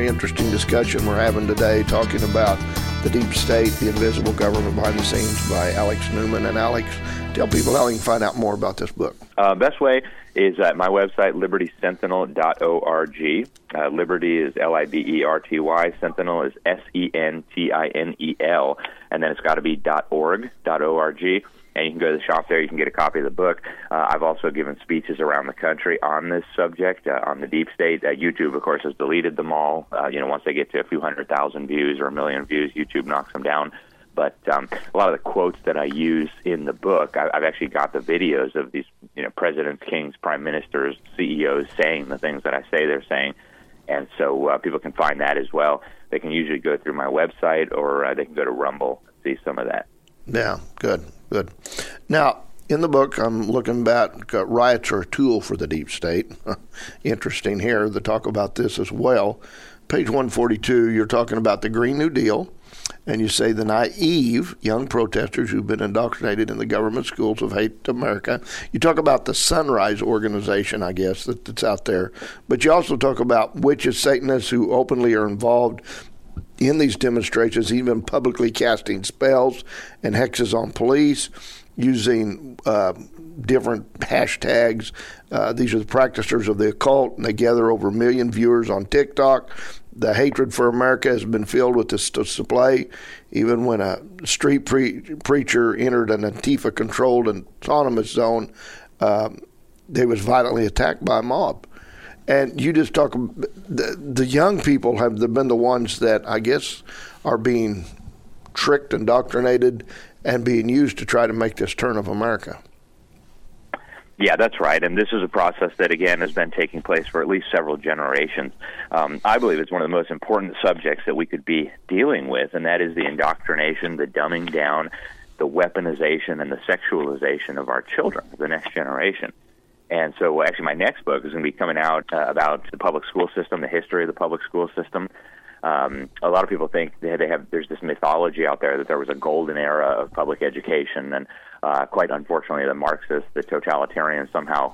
interesting discussion we're having today, talking about the deep state, the invisible government behind the scenes, by Alex Newman. And Alex, tell people how they can find out more about this book. Best way is at my website, libertysentinel.org. Liberty is Liberty, Sentinel is Sentinel, and then it's got to be .org, O-R-G. And you can go to the shop there. You can get a copy of the book. I've also given speeches around the country on this subject, on the deep state. YouTube, of course, has deleted them all. Once they get to a few 100,000 views or 1 million views, YouTube knocks them down. But a lot of the quotes that I use in the book, I've actually got the videos of these, presidents, kings, prime ministers, CEOs saying the things that I say they're saying. And so people can find that as well. They can usually go through my website, or they can go to Rumble and see some of that. Yeah, good. Now, in the book, I'm looking back, riots are a tool for the deep state. Interesting here to talk about this as well. Page 142, you're talking about the Green New Deal, and you say the naive young protesters who've been indoctrinated in the government schools of hate America. You talk about the Sunrise organization, I guess, that's out there. But you also talk about witches, Satanists who openly are involved in these demonstrations, even publicly casting spells and hexes on police, using different hashtags. These are the practitioners of the occult, and they gather over 1 million viewers on TikTok. The hatred for America has been filled with this display. Even when a street preacher entered an Antifa-controlled and autonomous zone, they was violently attacked by a mob. And you just talk, the young people have been the ones that I guess are being tricked, indoctrinated, and being used to try to make this turn of America. Yeah, that's right. And this is a process that, again, has been taking place for at least several generations. I believe it's one of the most important subjects that we could be dealing with, and that is the indoctrination, the dumbing down, the weaponization, and the sexualization of our children, the next generation. And so actually my next book is going to be coming out about the public school system, the history of the public school system. A lot of people think there's this mythology out there that there was a golden era of public education, and quite unfortunately the Marxists, the totalitarians, somehow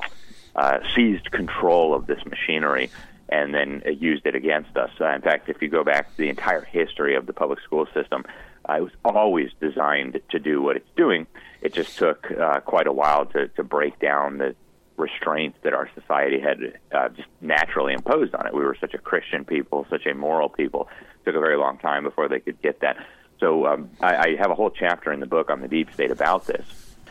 seized control of this machinery and then used it against us. In fact, if you go back to the entire history of the public school system, it was always designed to do what it's doing. It just took quite a while to break down the restraints that our society had just naturally imposed on it. We were such a Christian people, such a moral people. It took a very long time before they could get that. So I have a whole chapter in the book on the deep state about this.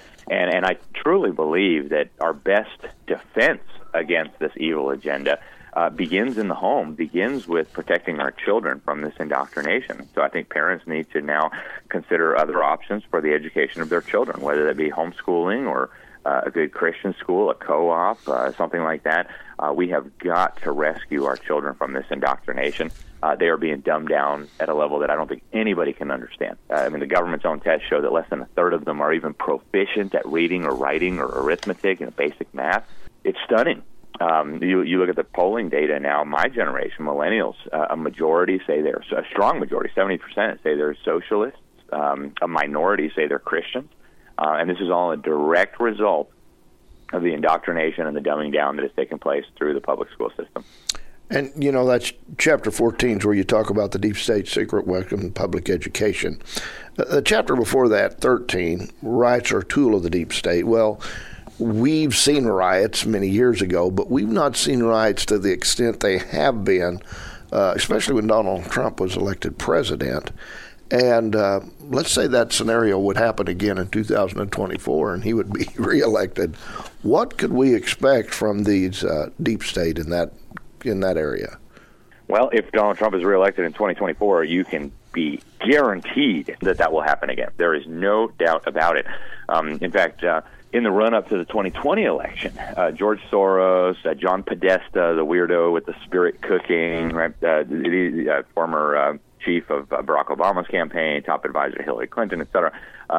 And I truly believe that our best defense against this evil agenda begins in the home, begins with protecting our children from this indoctrination. So I think parents need to now consider other options for the education of their children, whether that be homeschooling or a good Christian school, a co-op, something like that. We have got to rescue our children from this indoctrination. They are being dumbed down at a level that I don't think anybody can understand. The government's own tests show that less than a third of them are even proficient at reading or writing or arithmetic and basic math. It's stunning. You look at the polling data now, my generation, millennials, a majority say they're, a strong majority, 70% say they're socialists. A minority say they're Christians. And this is all a direct result of the indoctrination and the dumbing down that has taken place through the public school system. And, that's chapter 14 is where you talk about the deep state secret weapon in public education. The chapter before that, 13, riots are a tool of the deep state. Well, we've seen riots many years ago, but we've not seen riots to the extent they have been, especially when Donald Trump was elected president. And let's say that scenario would happen again in 2024 and he would be reelected. What could we expect from these deep state in that area? Well, if Donald Trump is reelected in 2024, you can be guaranteed that will happen again. There is no doubt about it. In fact, in the run-up to the 2020 election, George Soros, John Podesta, the weirdo with the spirit cooking, right, the former chief of Barack Obama's campaign, top advisor to Hillary Clinton, et cetera,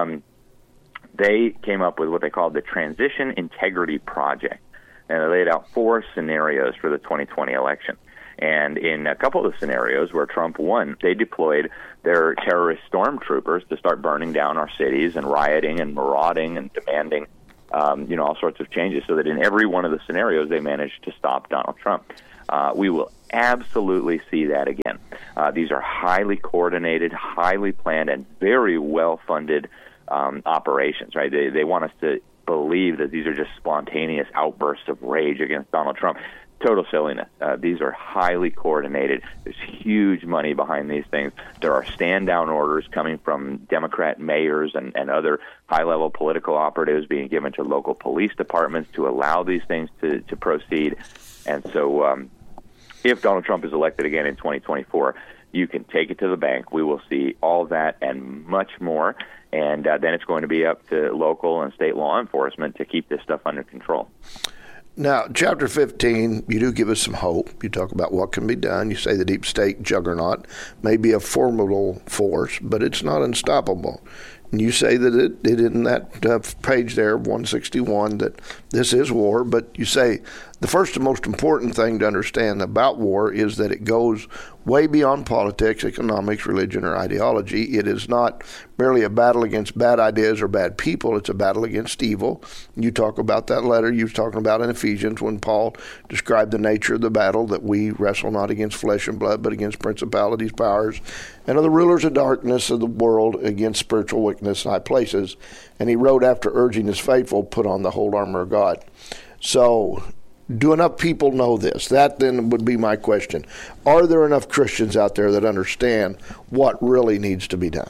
they came up with what they called the Transition Integrity Project. And they laid out 4 scenarios for the 2020 election. And in a couple of the scenarios where Trump won, they deployed their terrorist stormtroopers to start burning down our cities and rioting and marauding and demanding, all sorts of changes, so that in every one of the scenarios they managed to stop Donald Trump. we will absolutely see that again. These are highly coordinated, highly planned, and very well-funded operations, right? They want us to believe that these are just spontaneous outbursts of rage against Donald Trump. Total silliness. These are highly coordinated. There's huge money behind these things. There are stand-down orders coming from Democrat mayors and other high-level political operatives being given to local police departments to allow these things to proceed. And so if Donald Trump is elected again in 2024, you can take it to the bank. We will see all that and much more. And then it's going to be up to local and state law enforcement to keep this stuff under control. Now, chapter 15, you do give us some hope. You talk about what can be done. You say the deep state juggernaut may be a formidable force, but it's not unstoppable. And you say that it in that page there, 161, that this is war, but you say the first and most important thing to understand about war is that it goes way beyond politics, economics, religion, or ideology. It is not merely a battle against bad ideas or bad people. It's a battle against evil. You talk about that letter you were talking about in Ephesians when Paul described the nature of the battle, that we wrestle not against flesh and blood, but against principalities, powers, and other rulers of darkness of the world, against spiritual wickedness in high places. And he wrote, after urging his faithful, put on the whole armor of God. So, do enough people know this? That then would be my question. Are there enough Christians out there that understand what really needs to be done?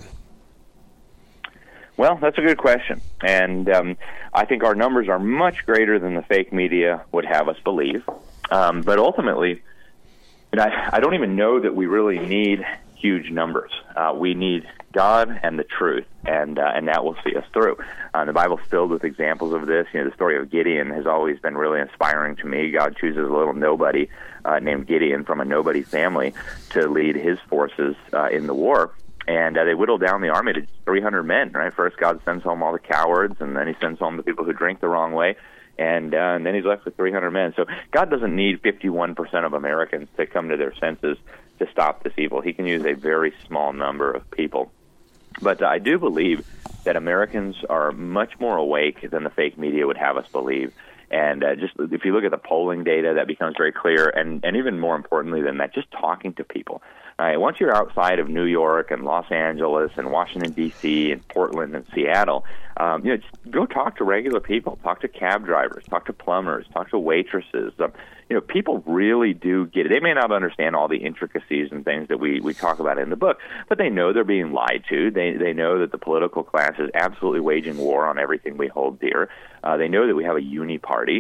Well, that's a good question. And I think our numbers are much greater than the fake media would have us believe. But ultimately, I don't even know that we really need huge numbers. We need God and the truth, and that will see us through. The Bible's filled with examples of this. The story of Gideon has always been really inspiring to me. God chooses a little nobody named Gideon from a nobody family to lead his forces in the war. And they whittle down the army to 300 men, right? First, God sends home all the cowards, and then he sends home the people who drink the wrong way. And then he's left with 300 men. So God doesn't need 51% of Americans to come to their senses to stop this evil. He can use a very small number of people. But I do believe that Americans are much more awake than the fake media would have us believe. And just if you look at the polling data, that becomes very clear. And even more importantly than that, just talking to people. Once you're outside of New York and Los Angeles and Washington, D.C. and Portland and Seattle, just go talk to regular people. Talk to cab drivers. Talk to plumbers. Talk to waitresses. People really do get it. They may not understand all the intricacies and things that we talk about in the book, but they know they're being lied to. They know that the political class is absolutely waging war on everything we hold dear. They know that we have a uni party,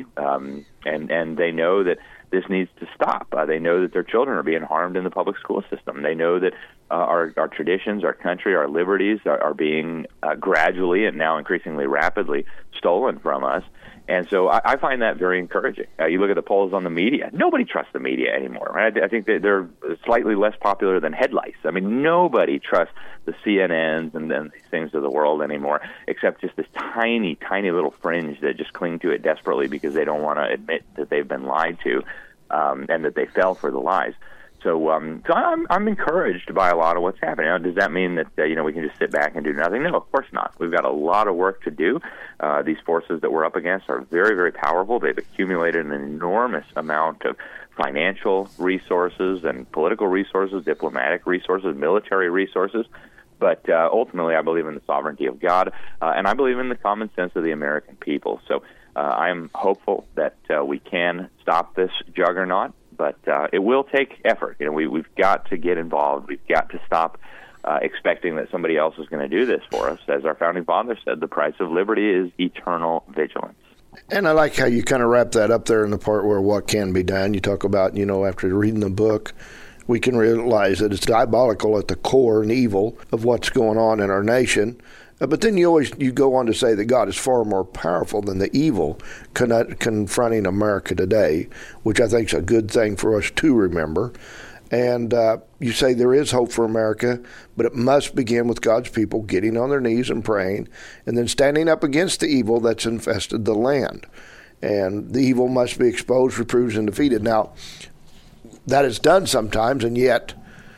and they know that this needs to stop. They know that their children are being harmed in the public school system. They know that our traditions, our country, our liberties are being gradually and now increasingly rapidly stolen from us. And so I find that very encouraging. You look at the polls on the media. Nobody trusts the media anymore, right? I think that they're slightly less popular than head lice. I mean, nobody trusts the CNNs and then these things of the world anymore, except just this tiny, tiny little fringe that just cling to it desperately because they don't want to admit that they've been lied to and that they fell for the lies. So I'm encouraged by a lot of what's happening. Now, does that mean that we can just sit back and do nothing? No, of course not. We've got a lot of work to do. These forces that we're up against are very, very powerful. They've accumulated an enormous amount of financial resources and political resources, diplomatic resources, military resources. But ultimately, I believe in the sovereignty of God, and I believe in the common sense of the American people. So I am hopeful that we can stop this juggernaut. But it will take effort. We've got to get involved. We've got to stop expecting that somebody else is going to do this for us. As our founding father said, the price of liberty is eternal vigilance. And I like how you kind of wrap that up there in the part where what can be done. You talk about, after reading the book, we can realize that it's diabolical at the core and evil of what's going on in our nation. But then you go on to say that God is far more powerful than the evil confronting America today, which I think is a good thing for us to remember. And you say there is hope for America, but it must begin with God's people getting on their knees and praying, and then standing up against the evil that's infested the land. And the evil must be exposed, reproved, and defeated. Now, that is done sometimes, and yet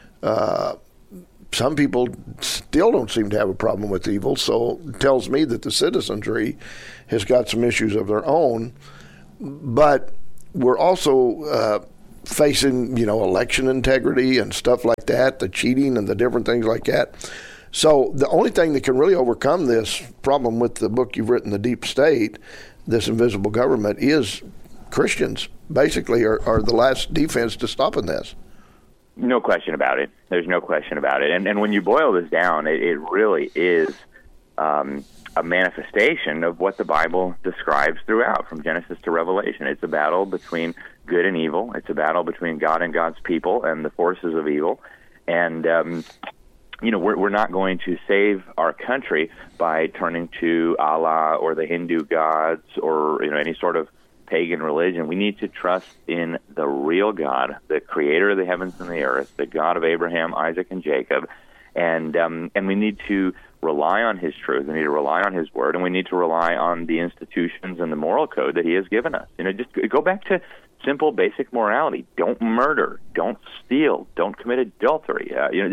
some people still don't seem to have a problem with evil, so it tells me that the citizenry has got some issues of their own. But we're also facing, election integrity and stuff like that, the cheating and the different things like that. So the only thing that can really overcome this problem with the book you've written, The Deep State, this invisible government, is Christians basically are the last defense to stopping this. No question about it. There's no question about it. And when you boil this down, it really is a manifestation of what the Bible describes throughout, from Genesis to Revelation. It's a battle between good and evil. It's a battle between God and God's people and the forces of evil. And we're not going to save our country by turning to Allah or the Hindu gods or any sort of pagan religion. We need to trust in the real God, the creator of the heavens and the earth, the God of Abraham, Isaac, and Jacob. And we need to rely on his truth. We need to rely on his word, and we need to rely on the institutions and the moral code that he has given us. Just go back to simple, basic morality. Don't murder. Don't steal. Don't commit adultery.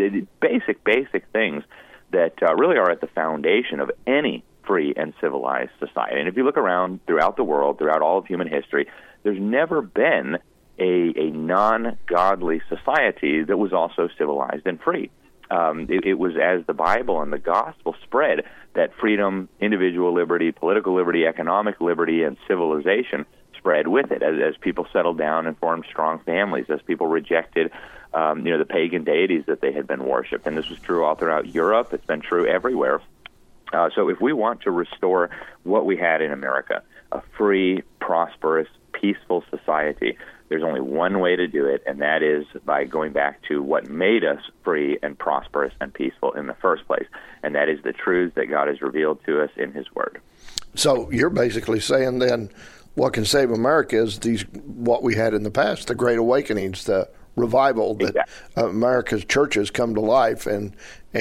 Basic things that really are at the foundation of any free and civilized society. And if you look around throughout the world, throughout all of human history, there's never been a non-godly society that was also civilized and free. It was as the Bible and the gospel spread that freedom, individual liberty, political liberty, economic liberty, and civilization spread with it as people settled down and formed strong families, as people rejected the pagan deities that they had been worshipped. And this was true all throughout Europe. It's been true everywhere. So if we want to restore what we had in America, a free, prosperous, peaceful society, there's only one way to do it, and that is by going back to what made us free and prosperous and peaceful in the first place, and that is the truths that God has revealed to us in his word. So you're basically saying then what can save America is what we had in the past, the Great Awakenings, the revival that America's churches come to life and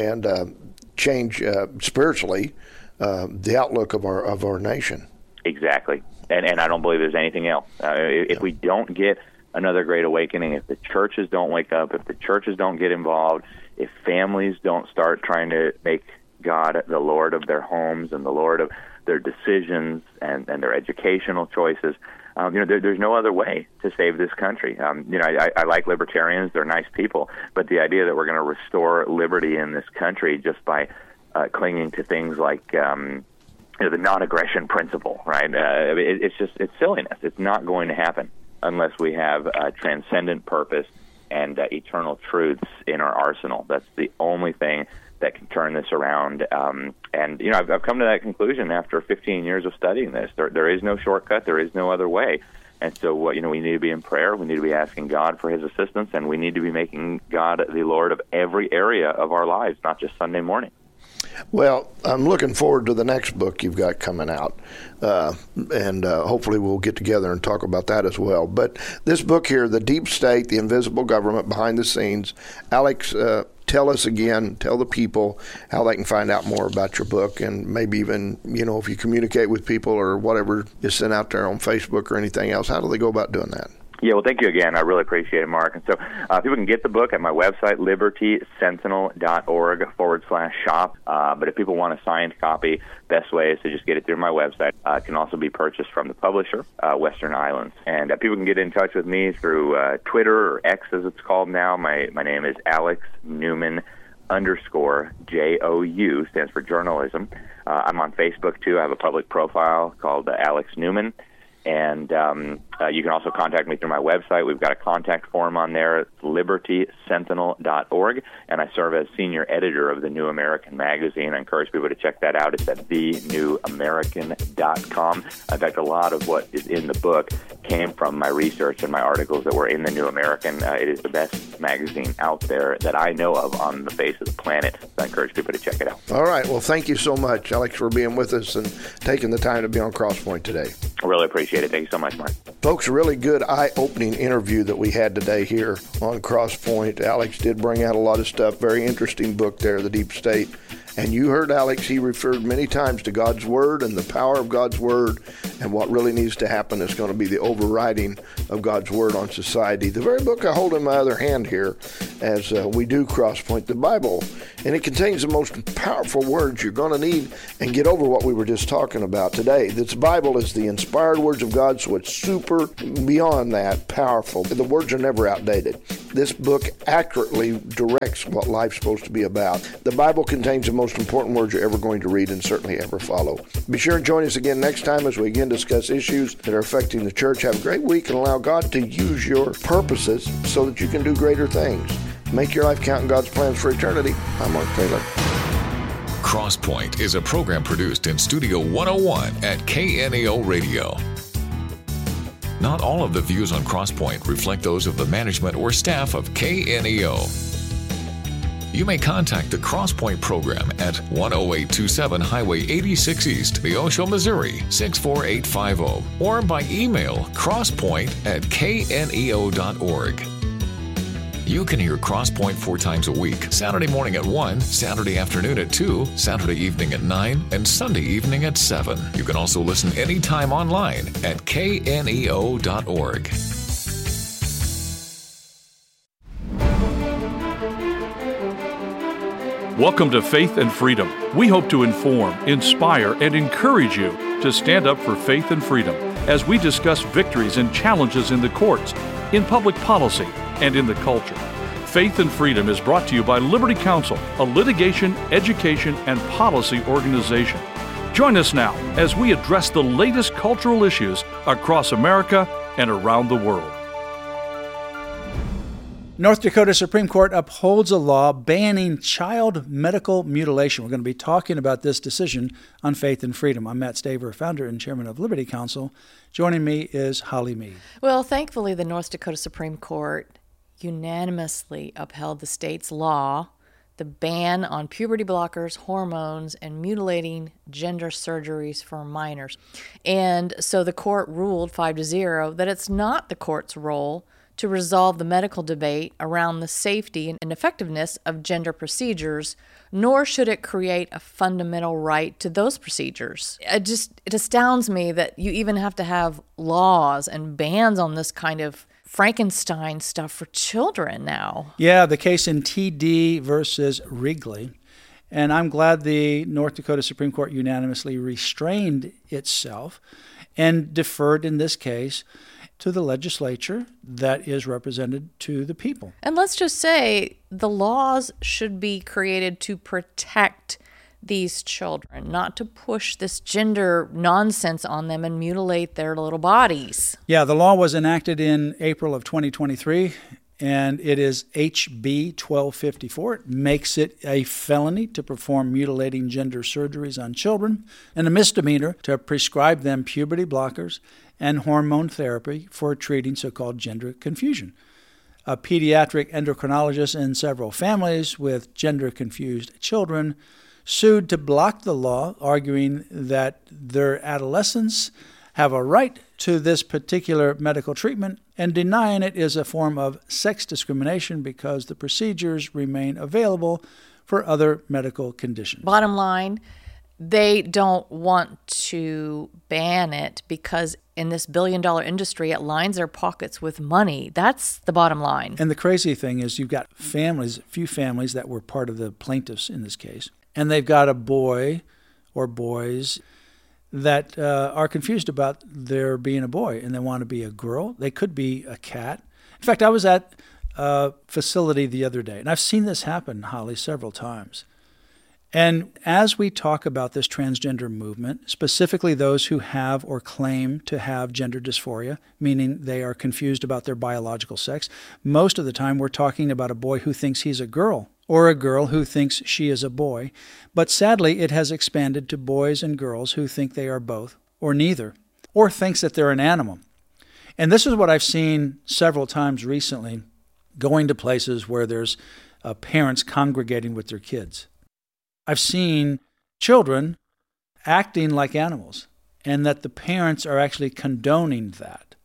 change spiritually the outlook of our nation. Exactly. And I don't believe there's anything else. If we don't get another Great Awakening, if the churches don't wake up, if the churches don't get involved, if families don't start trying to make God the Lord of their homes and the Lord of their decisions and their educational choices, there's no other way to save this country. I like libertarians. They're nice people. But the idea that we're going to restore liberty in this country just by clinging to things like the non-aggression principle, right? It's silliness. It's not going to happen unless we have a transcendent purpose and eternal truths in our arsenal. That's the only thing that can turn this around. I've come to that conclusion after 15 years of studying this. There is no shortcut. There is no other way. And so, we need to be in prayer. We need to be asking God for his assistance, and we need to be making God the Lord of every area of our lives, not just Sunday morning. Well, I'm looking forward to the next book you've got coming out, and hopefully we'll get together and talk about that as well. But this book here, The Deep State, The Invisible Government Behind the Scenes, Alex, tell the people how they can find out more about your book, and maybe even, if you communicate with people or whatever is sent out there on Facebook or anything else, how do they go about doing that? Yeah, well, thank you again. I really appreciate it, Mark. And so people can get the book at my website, libertysentinel.org/shop. But if people want a signed copy, best way is to just get it through my website. It can also be purchased from the publisher, Western Islands. And people can get in touch with me through Twitter, or X as it's called now. My name is Alex Newman _JOU, stands for journalism. I'm on Facebook, too. I have a public profile called Alex Newman. And you can also contact me through my website. We've got a contact form on there. It's libertysentinel.org. And I serve as senior editor of the New American magazine. I encourage people to check that out. It's at thenewamerican.com. In fact, a lot of what is in the book came from my research and my articles that were in the New American. It is the best magazine out there that I know of on the face of the planet. So I encourage people to check it out. All right. Well, thank you so much, Alex, for being with us and taking the time to be on Crosspoint today. I really appreciate it. Thank you so much, Mark. Folks, a really good eye-opening interview that we had today here on Crosspoint. Alex did bring out a lot of stuff. Very interesting book there, The Deep State. And you heard Alex, he referred many times to God's Word and the power of God's Word, and what really needs to happen is going to be the overriding of God's Word on society. The very book I hold in my other hand here as we do Crosspoint, the Bible, and it contains the most powerful words you're going to need and get over what we were just talking about today. This Bible is the inspired words of God, so it's super beyond that powerful. The words are never outdated. This book accurately directs what life's supposed to be about. The Bible contains the most important words you're ever going to read and certainly ever follow. Be sure and join us again next time as we again discuss issues that are affecting the church. Have a great week and allow God to use your purposes so that you can do greater things. Make your life count in God's plans for eternity. I'm Mark Taylor. Crosspoint is a program produced in Studio 101 at KNEO Radio. Not all of the views on Crosspoint reflect those of the management or staff of KNEO. You may contact the Crosspoint program at 10827 Highway 86 East, Neosho, Missouri 64850, or by email crosspoint@kneo.org. You can hear Crosspoint 4 times a week, Saturday morning at 1, Saturday afternoon at 2, Saturday evening at 9, and Sunday evening at 7. You can also listen anytime online at kneo.org. Welcome to Faith and Freedom. We hope to inform, inspire, and encourage you to stand up for faith and freedom as we discuss victories and challenges in the courts, in public policy, and in the culture. Faith and Freedom is brought to you by Liberty Counsel, a litigation, education, and policy organization. Join us now as we address the latest cultural issues across America and around the world. North Dakota Supreme Court upholds a law banning child medical mutilation. We're going to be talking about this decision on Faith and Freedom. I'm Matt Staver, founder and chairman of Liberty Counsel. Joining me is Holly Mead. Well, thankfully, the North Dakota Supreme Court unanimously upheld the state's law, the ban on puberty blockers, hormones, and mutilating gender surgeries for minors. And so the court ruled 5-0 that it's not the court's role to resolve the medical debate around the safety and effectiveness of gender procedures, nor should it create a fundamental right to those procedures. It astounds me that you even have to have laws and bans on this kind of Frankenstein stuff for children now. Yeah, the case in TD versus Wrigley. And I'm glad the North Dakota Supreme Court unanimously restrained itself and deferred in this case to the legislature that is represented to the people. And let's just say the laws should be created to protect these children, not to push this gender nonsense on them and mutilate their little bodies. Yeah, the law was enacted in April of 2023, and it is HB 1254. It makes it a felony to perform mutilating gender surgeries on children and a misdemeanor to prescribe them puberty blockers and hormone therapy for treating so-called gender confusion. A pediatric endocrinologist and several families with gender-confused children sued to block the law, arguing that their adolescents have a right to this particular medical treatment and denying it is a form of sex discrimination because the procedures remain available for other medical conditions. Bottom line, they don't want to ban it because in this billion-dollar industry, it lines their pockets with money. That's the bottom line. And the crazy thing is you've got families, a few families that were part of the plaintiffs in this case, and they've got a boy or boys that are confused about there being a boy and they want to be a girl. They could be a cat. In fact, I was at a facility the other day, and I've seen this happen, Holly, several times. And as we talk about this transgender movement, specifically those who have or claim to have gender dysphoria, meaning they are confused about their biological sex, most of the time we're talking about a boy who thinks he's a girl or a girl who thinks she is a boy. But sadly, it has expanded to boys and girls who think they are both or neither, or thinks that they're an animal. And this is what I've seen several times recently, going to places where there's parents congregating with their kids. I've seen children acting like animals, and that the parents are actually condoning that.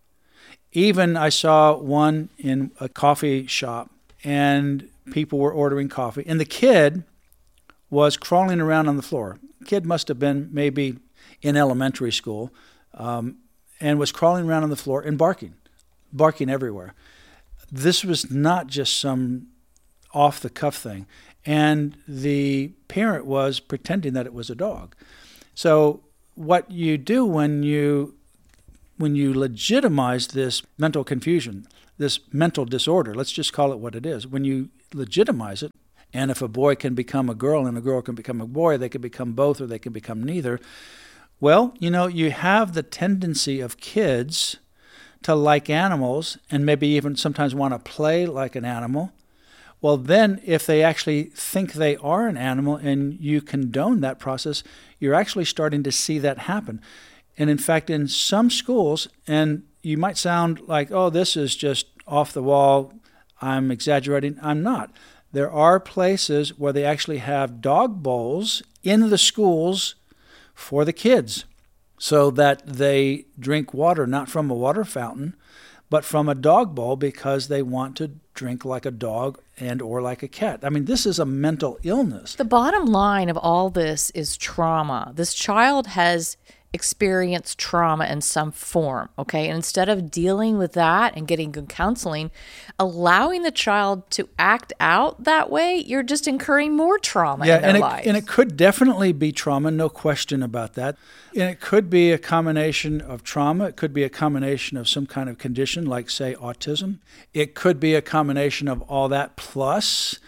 Even I saw one in a coffee shop, and people were ordering coffee, and the kid was crawling around on the floor. Kid must have been maybe in elementary school, and was crawling around on the floor and barking everywhere. This was not just some off-the-cuff thing. And the parent was pretending that it was a dog. So what you do when you legitimize this mental confusion, this mental disorder, let's just call it what it is, when you legitimize it, and if a boy can become a girl and a girl can become a boy, they can become both or they can become neither, well, you have the tendency of kids to like animals and maybe even sometimes want to play like an animal. Well, then if they actually think they are an animal and you condone that process, you're actually starting to see that happen. And in fact, in some schools, and you might sound like, oh, this is just off the wall, I'm exaggerating. I'm not. There are places where they actually have dog bowls in the schools for the kids so that they drink water not from a water fountain, but from a dog bowl because they want to drink like a dog and or like a cat. I mean, this is a mental illness. The bottom line of all this is trauma. This child has experienced trauma in some form, okay? And instead of dealing with that and getting good counseling, allowing the child to act out that way, you're just incurring more trauma in their lives. And it could definitely be trauma, no question about that. And it could be a combination of trauma. It could be a combination of some kind of condition like, say, autism. It could be a combination of all that plus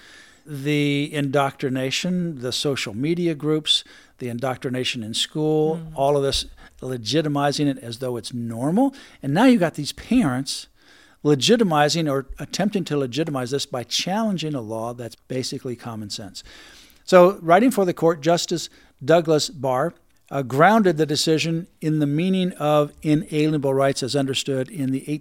the indoctrination, the social media groups, the indoctrination in school, all of this legitimizing it as though it's normal. And now you've got these parents legitimizing or attempting to legitimize this by challenging a law that's basically common sense. So writing for the court, Justice Douglas Barr grounded the decision in the meaning of inalienable rights as understood in the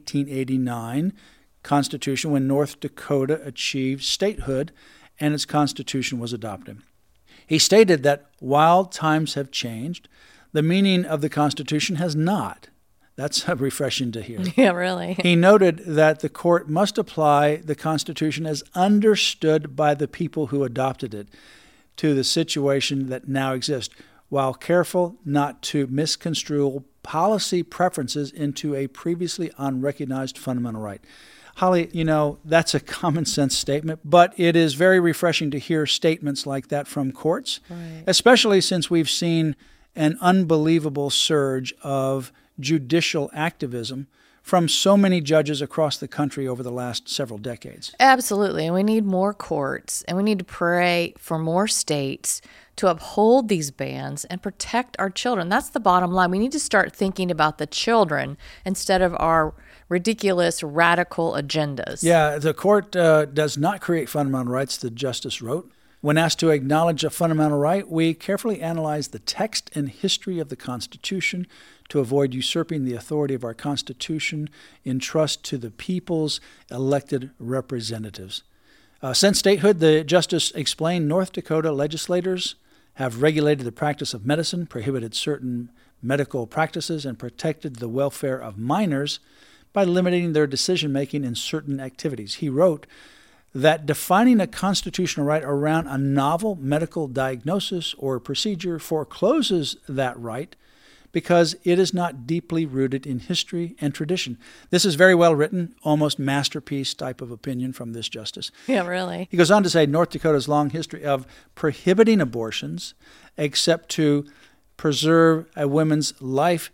1889 Constitution when North Dakota achieved statehood and its Constitution was adopted. He stated that while times have changed, the meaning of the Constitution has not. That's refreshing to hear. Yeah, really. He noted that the court must apply the Constitution as understood by the people who adopted it to the situation that now exists, while careful not to misconstrue policy preferences into a previously unrecognized fundamental right. Holly, that's a common sense statement, but it is very refreshing to hear statements like that from courts, right, especially since we've seen an unbelievable surge of judicial activism from so many judges across the country over the last several decades. Absolutely. And we need more courts, and we need to pray for more states to uphold these bans and protect our children. That's the bottom line. We need to start thinking about the children instead of our ridiculous, radical agendas. Yeah, the court does not create fundamental rights, the justice wrote. When asked to acknowledge a fundamental right, we carefully analyze the text and history of the Constitution to avoid usurping the authority of our Constitution in trust to the people's elected representatives. Since statehood, the justice explained North Dakota legislators have regulated the practice of medicine, prohibited certain medical practices, and protected the welfare of minors by limiting their decision-making in certain activities. He wrote that defining a constitutional right around a novel medical diagnosis or procedure forecloses that right because it is not deeply rooted in history and tradition. This is very well written, almost masterpiece type of opinion from this justice. Yeah, really. He goes on to say North Dakota's long history of prohibiting abortions except to preserve a woman's life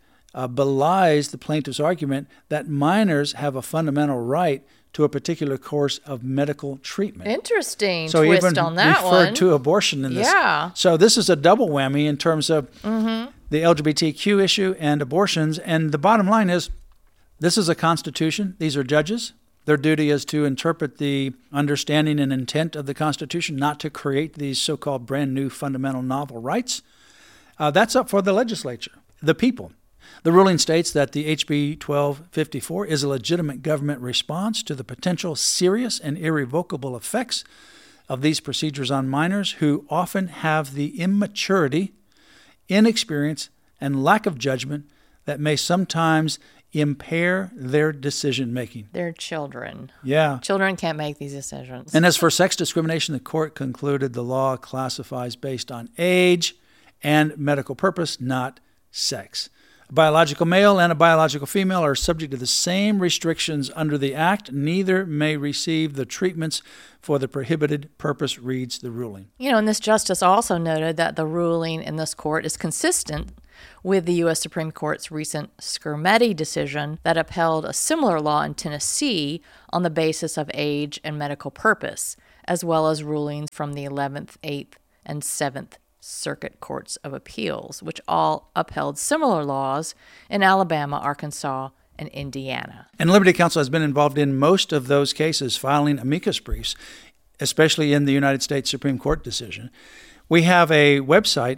belies the plaintiff's argument that minors have a fundamental right to a particular course of medical treatment. Interesting so twist even on that referred one. to abortion in this. Yeah. So this is a double whammy in terms of the LGBTQ issue and abortions. And the bottom line is, this is a constitution. These are judges. Their duty is to interpret the understanding and intent of the Constitution, not to create these so-called brand new fundamental novel rights. That's up for the legislature, the people. The ruling states that the HB 1254 is a legitimate government response to the potential serious and irrevocable effects of these procedures on minors who often have the immaturity, inexperience, and lack of judgment that may sometimes impair their decision making. They're children. Yeah. Children can't make these decisions. And as for sex discrimination, the court concluded the law classifies based on age and medical purpose, not sex. A biological male and a biological female are subject to the same restrictions under the Act. Neither may receive the treatments for the prohibited purpose, reads the ruling. And this justice also noted that the ruling in this court is consistent with the U.S. Supreme Court's recent Skrmetti decision that upheld a similar law in Tennessee on the basis of age and medical purpose, as well as rulings from the 11th, 8th, and 7th Circuit Courts of Appeals, which all upheld similar laws in Alabama, Arkansas, and Indiana. And Liberty Counsel has been involved in most of those cases, filing amicus briefs, especially in the United States Supreme Court decision. We have a website,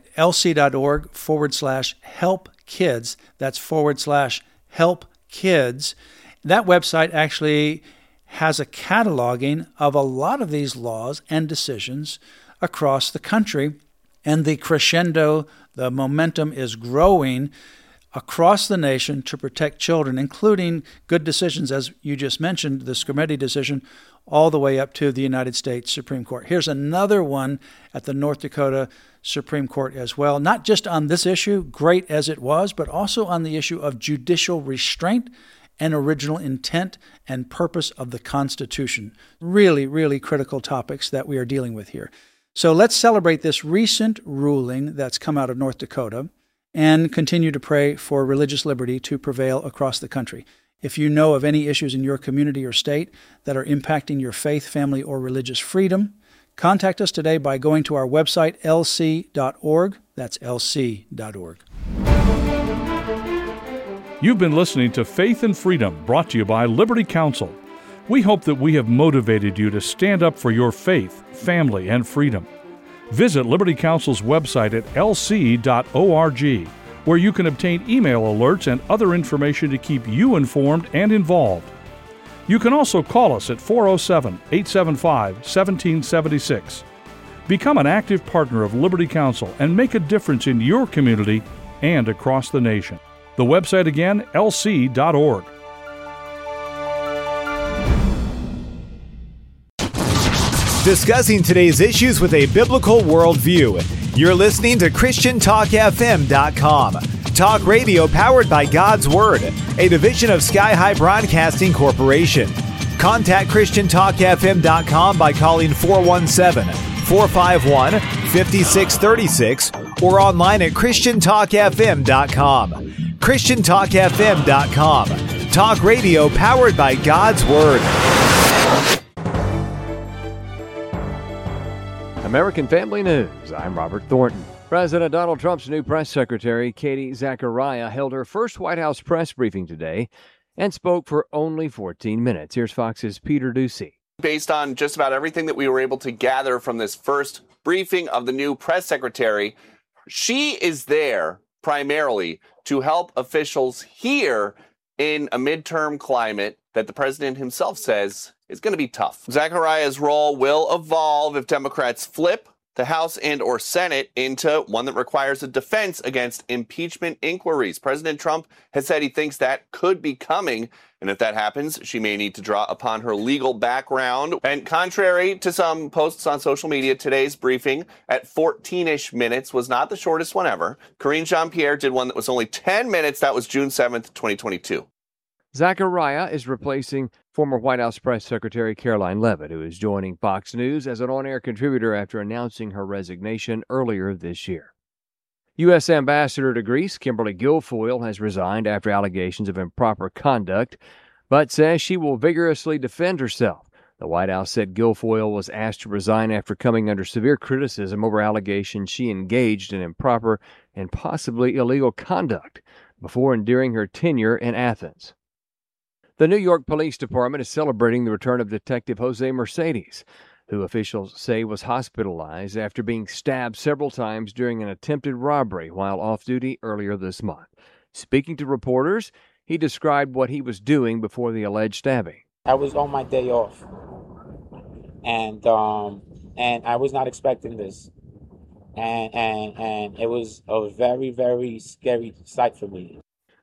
lc.org/help-kids. That's /help-kids. That website actually has a cataloging of a lot of these laws and decisions across the country. And the crescendo, the momentum is growing across the nation to protect children, including good decisions, as you just mentioned, the Skrmetti decision, all the way up to the United States Supreme Court. Here's another one at the North Dakota Supreme Court as well, not just on this issue, great as it was, but also on the issue of judicial restraint and original intent and purpose of the Constitution. Really, really critical topics that we are dealing with here. So let's celebrate this recent ruling that's come out of North Dakota and continue to pray for religious liberty to prevail across the country. If you know of any issues in your community or state that are impacting your faith, family, or religious freedom, contact us today by going to our website, lc.org. That's lc.org. You've been listening to Faith and Freedom, brought to you by Liberty Counsel. We hope that we have motivated you to stand up for your faith, family, and freedom. Visit Liberty Counsel's website at lc.org, where you can obtain email alerts and other information to keep you informed and involved. You can also call us at 407-875-1776. Become an active partner of Liberty Counsel and make a difference in your community and across the nation. The website again, lc.org. Discussing today's issues with a biblical worldview. You're listening to ChristianTalkFM.com. Talk radio powered by God's Word, a division of Sky High Broadcasting Corporation. Contact ChristianTalkFM.com by calling 417-451-5636 or online at ChristianTalkFM.com. ChristianTalkFM.com. Talk radio powered by God's Word. American Family News, I'm Robert Thornton. President Donald Trump's new press secretary, Katie Zachariah, held her first White House press briefing today and spoke for only 14 minutes. Here's Fox's Peter Ducey. Based on just about everything that we were able to gather from this first briefing of the new press secretary, she is there primarily to help officials here in a midterm climate that the president himself says is going to be tough. Zachariah's role will evolve if Democrats flip the House and or Senate into one that requires a defense against impeachment inquiries. President Trump has said he thinks that could be coming, and if that happens, she may need to draw upon her legal background. And contrary to some posts on social media, today's briefing at 14-ish minutes was not the shortest one ever. Karine Jean-Pierre did one that was only 10 minutes. That was June 7th, 2022. Zachariah is replacing former White House Press Secretary Caroline Leavitt, who is joining Fox News as an on-air contributor after announcing her resignation earlier this year. U.S. Ambassador to Greece Kimberly Guilfoyle has resigned after allegations of improper conduct, but says she will vigorously defend herself. The White House said Guilfoyle was asked to resign after coming under severe criticism over allegations she engaged in improper and possibly illegal conduct before and during her tenure in Athens. The New York Police Department is celebrating the return of Detective Jose Mercedes, who officials say was hospitalized after being stabbed several times during an attempted robbery while off-duty earlier this month. Speaking to reporters, he described what he was doing before the alleged stabbing. I was on my day off, and I was not expecting this, and it was a very, very scary sight for me.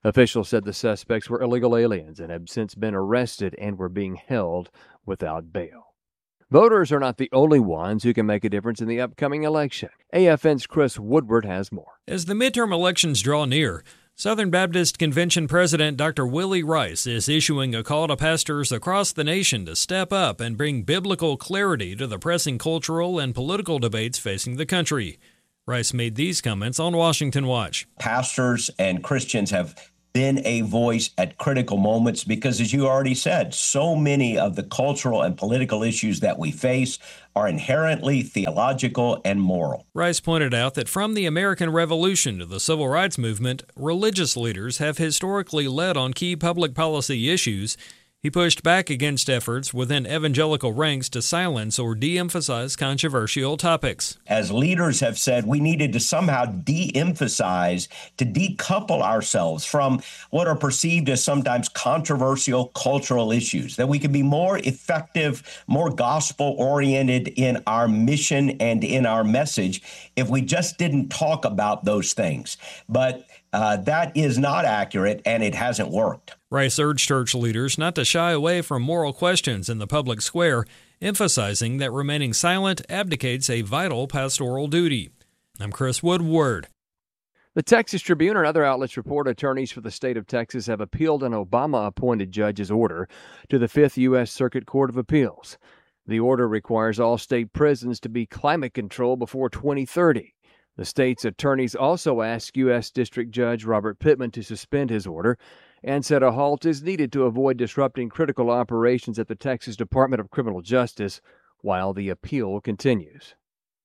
Officials said the suspects were illegal aliens and have since been arrested and were being held without bail. Voters are not the only ones who can make a difference in the upcoming election. AFN's Chris Woodward has more. As the midterm elections draw near, Southern Baptist Convention President Dr. Willie Rice is issuing a call to pastors across the nation to step up and bring biblical clarity to the pressing cultural and political debates facing the country. Rice made these comments on Washington Watch. Pastors and Christians have been a voice at critical moments because, as you already said, so many of the cultural and political issues that we face are inherently theological and moral. Rice pointed out that from the American Revolution to the Civil Rights Movement, religious leaders have historically led on key public policy issues. He pushed back against efforts within evangelical ranks to silence or de-emphasize controversial topics. As leaders have said, we needed to somehow de-emphasize, to decouple ourselves from what are perceived as sometimes controversial cultural issues, that we can be more effective, more gospel-oriented in our mission and in our message if we just didn't talk about those things. But that is not accurate, and it hasn't worked. Rice urged church leaders not to shy away from moral questions in the public square, emphasizing that remaining silent abdicates a vital pastoral duty. I'm Chris Woodward. The Texas Tribune and other outlets report attorneys for the state of Texas have appealed an Obama-appointed judge's order to the 5th U.S. Circuit Court of Appeals. The order requires all state prisons to be climate controlled before 2030. The state's attorneys also asked U.S. District Judge Robert Pittman to suspend his order and said a halt is needed to avoid disrupting critical operations at the Texas Department of Criminal Justice while the appeal continues.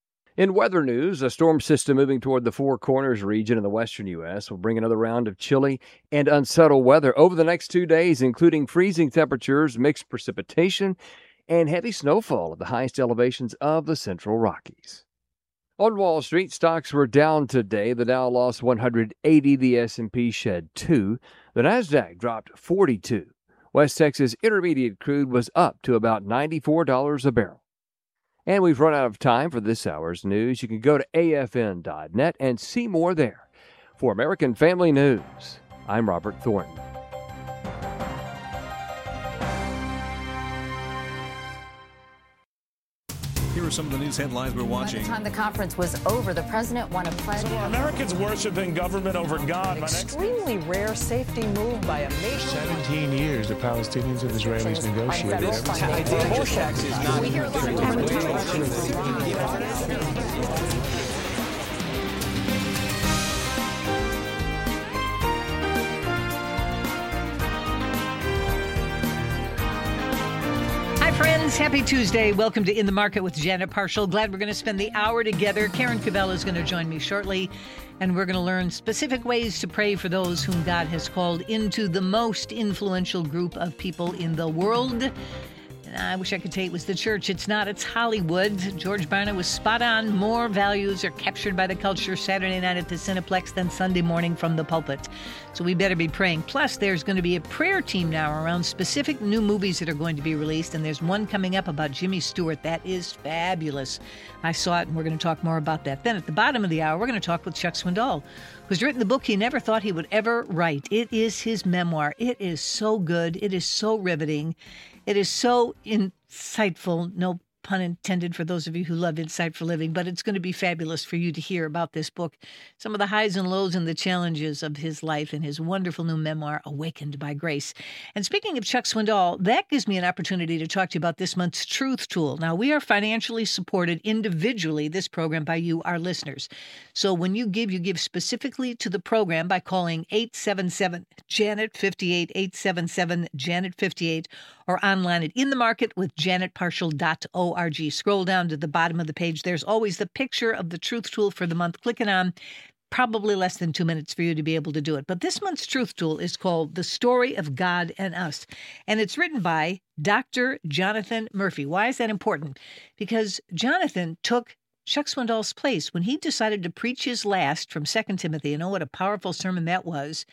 In weather news, a storm system moving toward the Four Corners region in the western U.S. will bring another round of chilly and unsettled weather over the next 2 days, including freezing temperatures, mixed precipitation, and heavy snowfall at the highest elevations of the Central Rockies. On Wall Street, stocks were down today. The Dow lost 180, the S&P shed 2, the Nasdaq dropped 42. West Texas Intermediate crude was up to about $94 a barrel. And we've run out of time for this hour's news. You can go to afn.net and see more there. For American Family News, I'm Robert Thornton. Here are some of the news headlines we're watching. By the time the conference was over, the president won a pledge. So are Americans worshiping government over God? An extremely rare safety move by a nation. 17 years the Palestinians and Israelis negotiated. Friends, happy Tuesday. Welcome to In the Market with Janet Parshall. Glad we're going to spend the hour together. Karen Cavella is going to join me shortly, and we're going to learn specific ways to pray for those whom God has called into the most influential group of people in the world. I wish I could say it was the church. It's not. It's Hollywood. George Barna was spot on. More values are captured by the culture Saturday night at the Cineplex than Sunday morning from the pulpit. So we better be praying. Plus, there's going to be a prayer team now around specific new movies that are going to be released. And there's one coming up about Jimmy Stewart. That is fabulous. I saw it, and we're going to talk more about that. Then at the bottom of the hour, we're going to talk with Chuck Swindoll, who's written the book he never thought he would ever write. It is his memoir. It is so good. It is so riveting. It is so insightful, no pun intended for those of you who love insightful living, but it's going to be fabulous for you to hear about this book, some of the highs and lows and the challenges of his life and his wonderful new memoir, Awakened by Grace. And speaking of Chuck Swindoll, that gives me an opportunity to talk to you about this month's Truth Tool. Now, we are financially supported individually, this program, by you, our listeners. So when you give specifically to the program by calling 877-JANET-58, 877-JANET-58, or online at inthemarketwithjanetparshall.org. Scroll down to the bottom of the page. There's always the picture of the Truth Tool for the month. Click it on. Probably less than 2 minutes for you to be able to do it. But this month's Truth Tool is called The Story of God and Us. And it's written by Dr. Jonathan Murphy. Why is that important? Because Jonathan took Chuck Swindoll's place when he decided to preach his last from 2 Timothy. You know what a powerful sermon that was.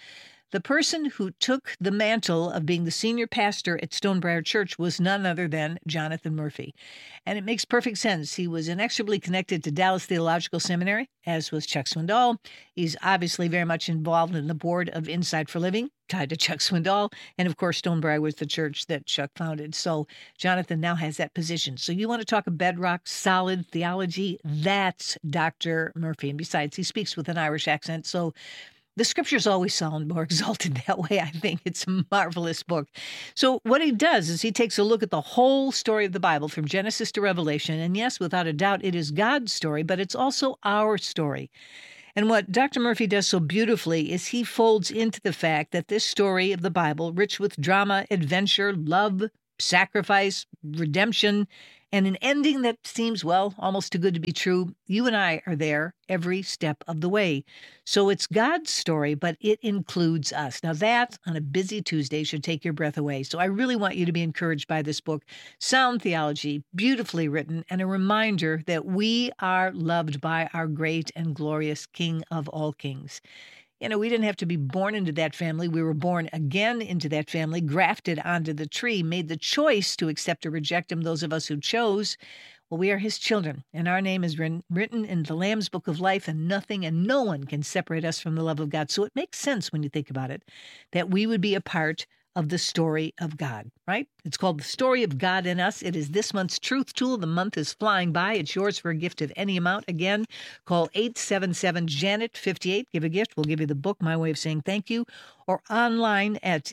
The person who took the mantle of being the senior pastor at Stonebriar Church was none other than Jonathan Murphy. And it makes perfect sense. He was inexorably connected to Dallas Theological Seminary, as was Chuck Swindoll. He's obviously very much involved in the board of Insight for Living, tied to Chuck Swindoll. And of course, Stonebriar was the church that Chuck founded. So Jonathan now has that position. So you want to talk a bedrock, solid theology? That's Dr. Murphy. And besides, he speaks with an Irish accent. So the scriptures always sound more exalted that way. I think it's a marvelous book. So what he does is he takes a look at the whole story of the Bible from Genesis to Revelation. And yes, without a doubt, it is God's story, but it's also our story. And what Dr. Murphy does so beautifully is he folds into the fact that this story of the Bible, rich with drama, adventure, love, sacrifice, redemption, and an ending that seems, well, almost too good to be true, you and I are there every step of the way. So it's God's story, but it includes us. Now that, on a busy Tuesday, should take your breath away. So I really want you to be encouraged by this book. Sound theology, beautifully written, and a reminder that we are loved by our great and glorious King of all kings. You know, we didn't have to be born into that family. We were born again into that family, grafted onto the tree, made the choice to accept or reject him, those of us who chose. Well, we are his children, and our name is written in the Lamb's Book of Life, and nothing and no one can separate us from the love of God. So it makes sense when you think about it, that we would be a part of the story of God, right? It's called The Story of God in Us. It is this month's Truth Tool. The month is flying by. It's yours for a gift of any amount. Again, call 877-JANET-58. Give a gift. We'll give you the book, my way of saying thank you, or online at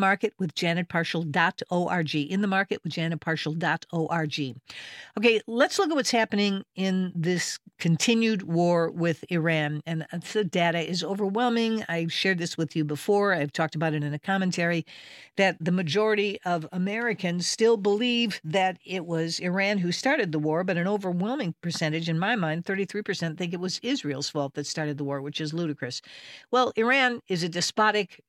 inthemarketwithjanetparshall.org. inthemarketwithjanetparshall.org. Okay, let's look at what's happening in this continued war with Iran. And the data is overwhelming. I've shared this with you before. I've talked about it in a commentary, that the majority of Americans still believe that it was Iran who started the war, but an overwhelming percentage, in my mind, 33%, think it was Israel's fault that started the war, which is ludicrous. Well, Iran is a despotic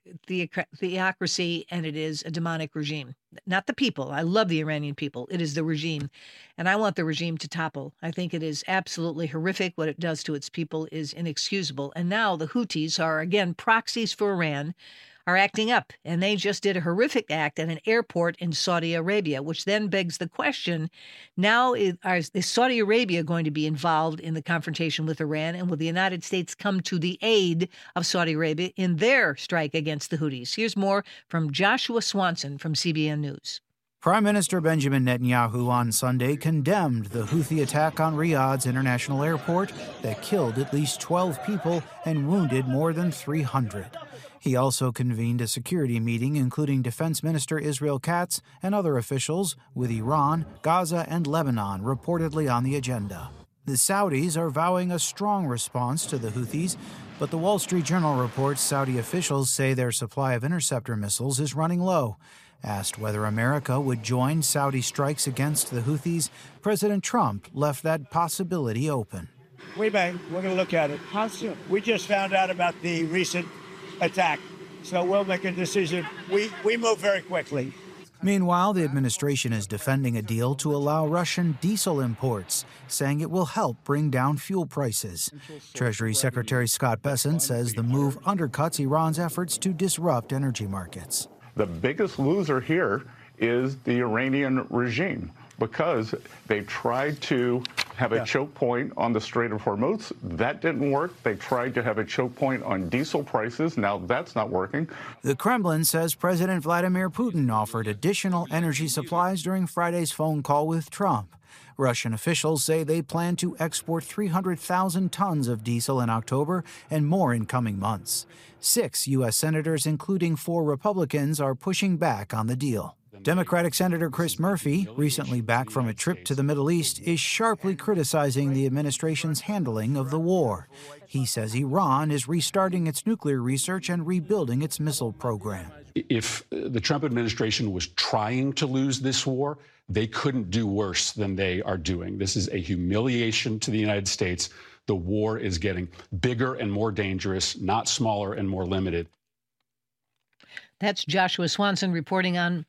theocracy, and it is a demonic regime. Not the people. I love the Iranian people. It is the regime, and I want the regime to topple. I think it is absolutely horrific. What it does to its people is inexcusable. And now the Houthis are, again, proxies for Iran, are acting up, and they just did a horrific act at an airport in Saudi Arabia, which then begs the question, now is Saudi Arabia going to be involved in the confrontation with Iran, and will the United States come to the aid of Saudi Arabia in their strike against the Houthis? Here's more from Joshua Swanson from CBN News. Prime Minister Benjamin Netanyahu on Sunday condemned the Houthi attack on Riyadh's international airport that killed at least 12 people and wounded more than 300. He also convened a security meeting, including Defense Minister Israel Katz and other officials, with Iran, Gaza, and Lebanon reportedly on the agenda. The Saudis are vowing a strong response to the Houthis, but the Wall Street Journal reports Saudi officials say their supply of interceptor missiles is running low. Asked whether America would join Saudi strikes against the Houthis, President Trump left that possibility open. We may. We're going to look at it. How soon? We just found out about the recent attack, so we'll make a decision. We move very quickly. Meanwhile, the administration is defending a deal to allow Russian diesel imports, saying it will help bring down fuel prices. Treasury Secretary Scott Bessent says the move undercuts Iran's efforts to disrupt energy markets. The biggest loser here is the Iranian regime, because they tried to have a choke point on the Strait of Hormuz. That didn't work. They tried to have a choke point on diesel prices. Now that's not working. The Kremlin says President Vladimir Putin offered additional energy supplies during Friday's phone call with Trump. Russian officials say they plan to export 300,000 tons of diesel in October and more in coming months. 6 U.S. senators, including 4 Republicans, are pushing back on the deal. Democratic Senator Chris Murphy, recently back from a trip to the Middle East, is sharply criticizing the administration's handling of the war. He says Iran is restarting its nuclear research and rebuilding its missile program. If the Trump administration was trying to lose this war, they couldn't do worse than they are doing. This is a humiliation to the United States. The war is getting bigger and more dangerous, not smaller and more limited. That's Joshua Swanson reporting on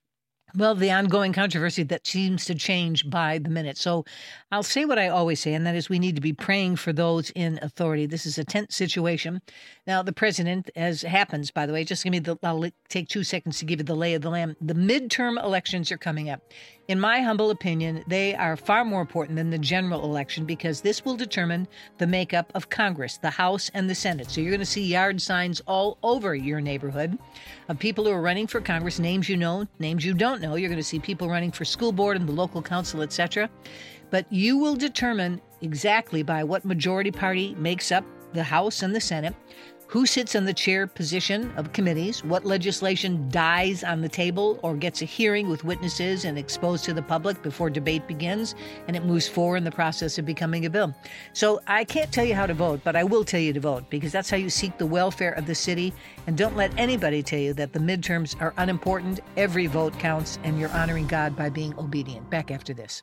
Well, the ongoing controversy that seems to change by the minute. So I'll say what I always say, and that is we need to be praying for those in authority. This is a tense situation. Now, the president, as happens, by the way, just give me I'll take 2 seconds to give you the lay of the land. The midterm elections are coming up. In my humble opinion, they are far more important than the general election because this will determine the makeup of Congress, the House and the Senate. So you're going to see yard signs all over your neighborhood of people who are running for Congress, names you know, names you don't know. You're going to see people running for school board and the local council, etc. But you will determine exactly by what majority party makes up the House and the Senate, who sits in the chair position of committees, what legislation dies on the table or gets a hearing with witnesses and exposed to the public before debate begins, and it moves forward in the process of becoming a bill. So I can't tell you how to vote, but I will tell you to vote, because that's how you seek the welfare of the city. And don't let anybody tell you that the midterms are unimportant. Every vote counts, and you're honoring God by being obedient. Back after this.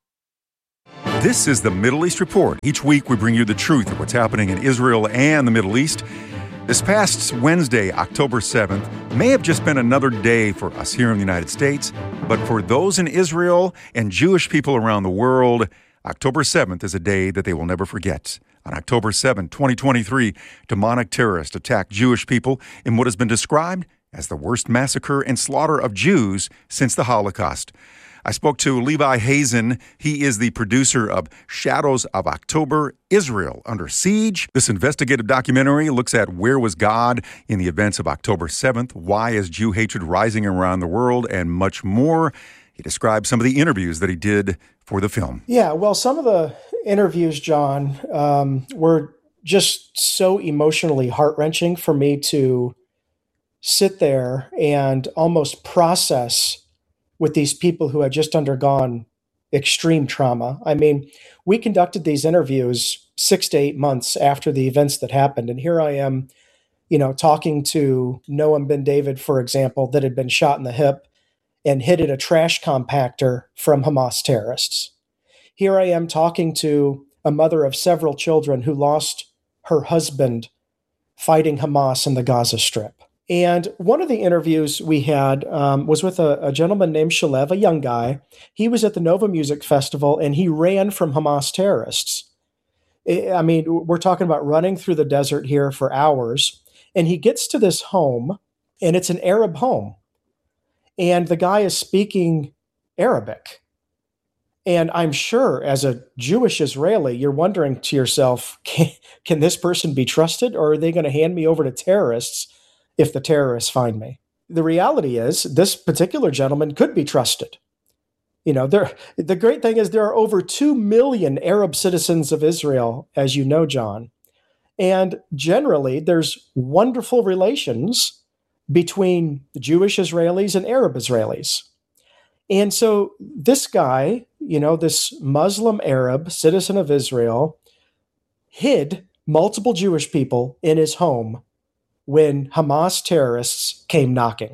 This is the Middle East Report. Each week we bring you the truth of what's happening in Israel and the Middle East. This past Wednesday, October 7th, may have just been another day for us here in the United States, but for those in Israel and Jewish people around the world, October 7th is a day that they will never forget. On October 7, 2023, demonic terrorists attacked Jewish people in what has been described as the worst massacre and slaughter of Jews since the Holocaust. I spoke to Levi Hazen. He is the producer of Shadows of October, Israel Under Siege. This investigative documentary looks at where was God in the events of October 7th, why is Jew hatred rising around the world, and much more. He describes some of the interviews that he did for the film. Yeah, well, some of the interviews, John, were just so emotionally heart-wrenching for me to sit there and almost process with these people who had just undergone extreme trauma. I mean, we conducted these interviews 6 to 8 months after the events that happened. And here I am, talking to Noam Ben David, for example, that had been shot in the hip and hit at a trash compactor from Hamas terrorists. Here I am talking to a mother of several children who lost her husband fighting Hamas in the Gaza Strip. And one of the interviews we had was with a gentleman named Shalev, a young guy. He was at the Nova Music Festival, and he ran from Hamas terrorists. I mean, we're talking about running through the desert here for hours. And he gets to this home, and it's an Arab home. And the guy is speaking Arabic. And I'm sure as a Jewish Israeli, you're wondering to yourself, can this person be trusted, or are they going to hand me over to terrorists if the terrorists find me? The reality is this particular gentleman could be trusted. The great thing is there are over 2 million Arab citizens of Israel, as you know, John. And generally, there's wonderful relations between Jewish Israelis and Arab Israelis. And so this guy, this Muslim Arab citizen of Israel, hid multiple Jewish people in his home when Hamas terrorists came knocking.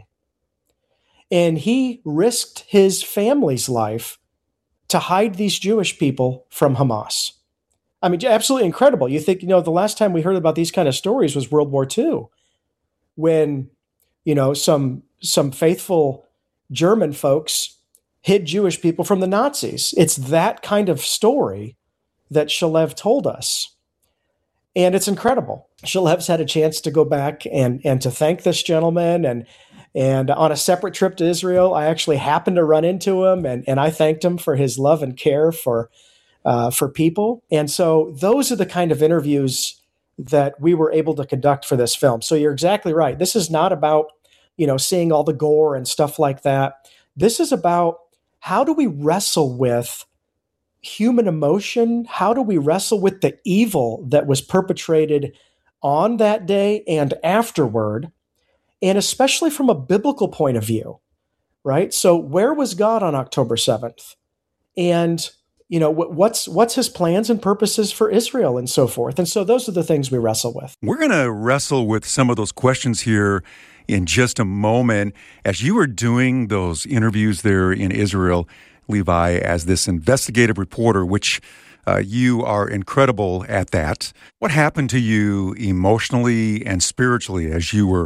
And he risked his family's life to hide these Jewish people from Hamas. I mean, absolutely incredible. You think, the last time we heard about these kind of stories was World War II, when, some faithful German folks hid Jewish people from the Nazis. It's that kind of story that Shalev told us. And it's incredible. Shalev's had a chance to go back and to thank this gentleman. And on a separate trip to Israel, I actually happened to run into him, and I thanked him for his love and care for people. And so those are the kind of interviews that we were able to conduct for this film. So you're exactly right. This is not about, seeing all the gore and stuff like that. This is about how do we wrestle with human emotion? How do we wrestle with the evil that was perpetrated on that day and afterward? And especially from a biblical point of view, right? So where was God on October 7th? And, what's his plans and purposes for Israel and so forth? And so those are the things we wrestle with. We're going to wrestle with some of those questions here in just a moment. As you were doing those interviews there in Israel, Levi, as this investigative reporter, which you are incredible at that, what happened to you emotionally and spiritually as you were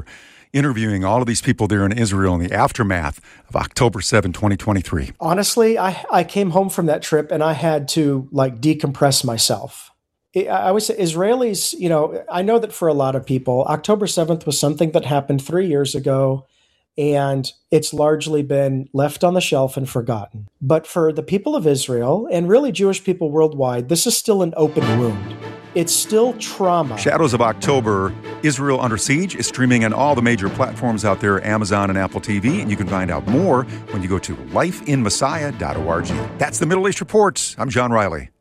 interviewing all of these people there in Israel in the aftermath of October 7, 2023? Honestly, I came home from that trip and I had to decompress myself. I would say Israelis, I know that for a lot of people, October 7th was something that happened 3 years ago, and it's largely been left on the shelf and forgotten. But for the people of Israel, and really Jewish people worldwide, this is still an open wound. It's still trauma. Shadows of October, Israel Under Siege is streaming on all the major platforms out there, Amazon and Apple TV, and you can find out more when you go to lifeinmessiah.org. That's the Middle East Report. I'm John Riley.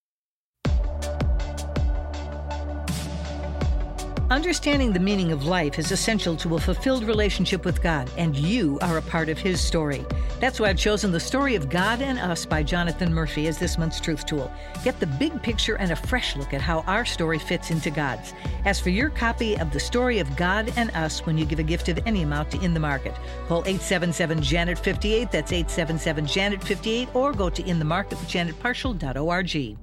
Understanding the meaning of life is essential to a fulfilled relationship with God, and you are a part of His story. That's why I've chosen The Story of God and Us by Jonathan Murphy as this month's Truth Tool. Get the big picture and a fresh look at how our story fits into God's. Ask for your copy of The Story of God and Us when you give a gift of any amount to In the Market. Call 877-JANET-58, that's 877-JANET-58, or go to inthemarketwithjanetparshall.org.